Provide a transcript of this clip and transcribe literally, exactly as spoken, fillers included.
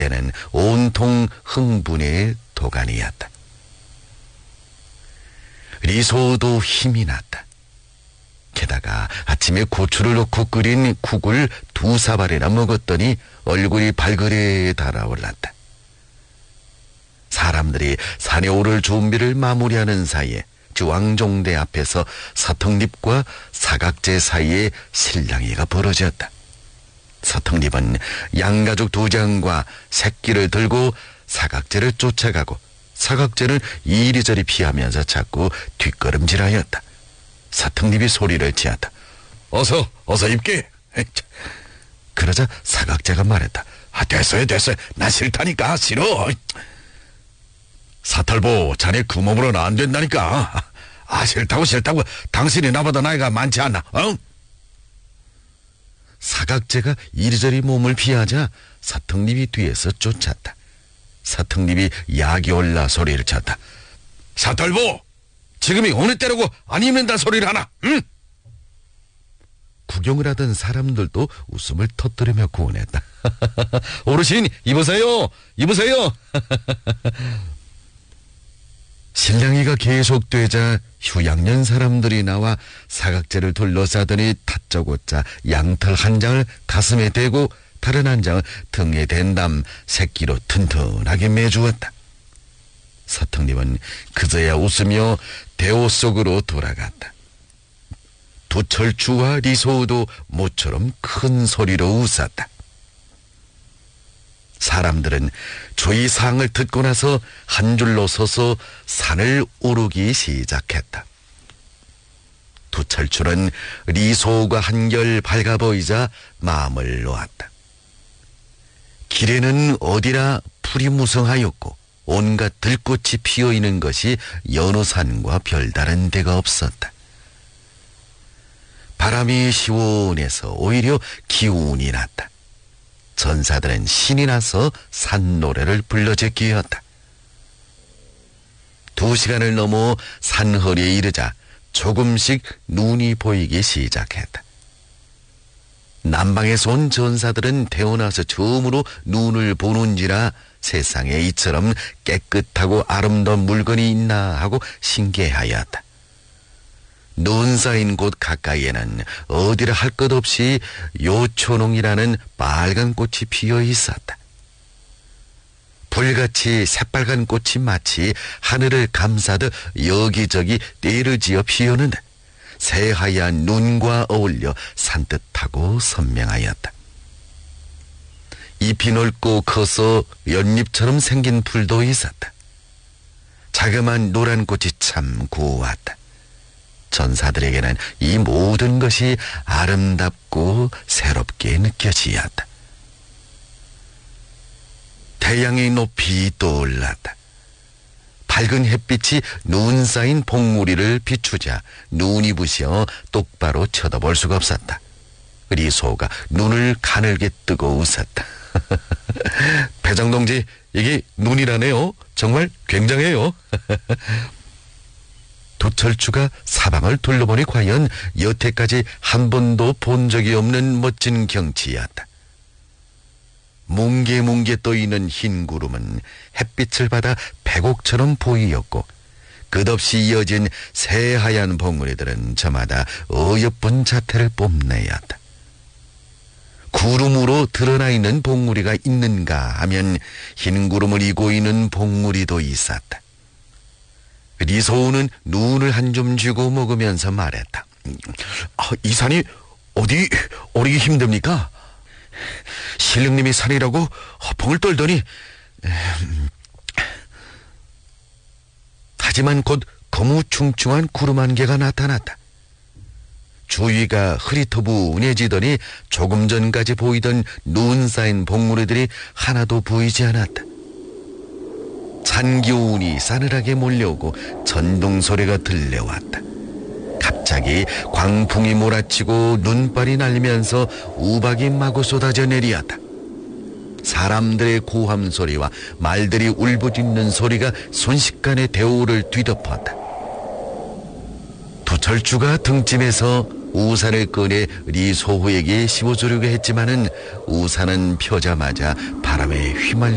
때는 온통 흥분의 도가니였다. 리소도 힘이 났다. 게다가 아침에 고추를 넣고 끓인 국을 두 사발이나 먹었더니 얼굴이 발그레 달아올랐다. 사람들이 산에 오를 준비를 마무리하는 사이에 주왕종대 앞에서 서턱립과 사각제 사이에 실랑이가 벌어졌다. 서턱립은 양가죽 두 장과 새끼를 들고 사각제를 쫓아가고 사각제는 이리저리 피하면서 자꾸 뒷걸음질하였다. 서턱립이 소리를 지었다. 어서 어서 입게. 그러자 사각제가 말했다. 아, 됐어요 됐어요. 나 싫다니까. 싫어. 사털보, 자네 그 몸으로는 안 된다니까. 아, 싫다고 싫다고. 당신이 나보다 나이가 많지 않나? 어? 사각제가 이리저리 몸을 피하자 사턱립이 뒤에서 쫓았다. 사턱립이 약이 올라 소리를 쳤다. 사털보, 지금이 어느 때라고 안 입는다 소리를 하나? 응? 구경을 하던 사람들도 웃음을 터뜨리며 구원했다. 어르신, 입으세요. 입으세요. 실랑이가 계속되자 휴양년 사람들이 나와 사각제를 둘러싸더니 다짜고짜 양털 한 장을 가슴에 대고 다른 한 장을 등에 댄 다음 새끼로 튼튼하게 매주었다. 서턱립은 그저야 웃으며 대호 속으로 돌아갔다. 도철주와 리소우도 모처럼 큰 소리로 웃었다. 사람들은 주의 사항을 듣고 나서 한 줄로 서서 산을 오르기 시작했다. 도철출은 리소우가 한결 밝아 보이자 마음을 놓았다. 길에는 어디나 풀이 무성하였고 온갖 들꽃이 피어있는 것이 여느 산과 별다른 데가 없었다. 바람이 시원해서 오히려 기운이 났다. 전사들은 신이 나서 산노래를 불러제끼었다. 두 시간을 넘어 산허리에 이르자 조금씩 눈이 보이기 시작했다. 남방에서 온 전사들은 태어나서 처음으로 눈을 보는지라 세상에 이처럼 깨끗하고 아름다운 물건이 있나 하고 신기해하였다. 눈 쌓인 곳 가까이에는 어디라 할 것 없이 요초농이라는 빨간 꽃이 피어 있었다. 불같이 새빨간 꽃이 마치 하늘을 감싸듯 여기저기 떼를 지어 피었는데 새하얀 눈과 어울려 산뜻하고 선명하였다. 잎이 넓고 커서 연잎처럼 생긴 풀도 있었다. 자그마한 노란 꽃이 참 고왔다. 전사들에게는 이 모든 것이 아름답고 새롭게 느껴지었다. 태양이 높이 떠올랐다. 밝은 햇빛이 눈 쌓인 봉우리를 비추자 눈이 부셔 똑바로 쳐다볼 수가 없었다. 리소가 눈을 가늘게 뜨고 웃었다. 배장동지, 이게 눈이라네요. 정말 굉장해요. 도철주가 사방을 둘러보니 과연 여태까지 한 번도 본 적이 없는 멋진 경치였다. 뭉게뭉게 떠있는 흰 구름은 햇빛을 받아 백옥처럼 보이었고 끝없이 이어진 새하얀 봉우리들은 저마다 어여쁜 자태를 뽐내었다. 구름으로 드러나 있는 봉우리가 있는가 하면 흰 구름을 이고 있는 봉우리도 있었다. 리소우는 눈을 한 줌 쥐고 먹으면서 말했다. 아, 이 산이 어디 오르기 힘듭니까? 신령님이 산이라고 허풍을 떨더니 음, 하지만 곧 거무충충한 구름 한 개가 나타났다. 주위가 흐릿어분해지더니 조금 전까지 보이던 눈 쌓인 봉우리들이 하나도 보이지 않았다. 찬기운이 싸늘하게 몰려오고 전동소리가 들려왔다. 갑자기 광풍이 몰아치고 눈발이 날리면서 우박이 마구 쏟아져 내리었다. 사람들의 고함 소리와 말들이 울부짖는 소리가 순식간에 대오를 뒤덮었다. 도철주가 등짐에서 우산을 꺼내 리소우에게 씌워주려고 했지만은 우산은 펴자마자 바람에 휘말려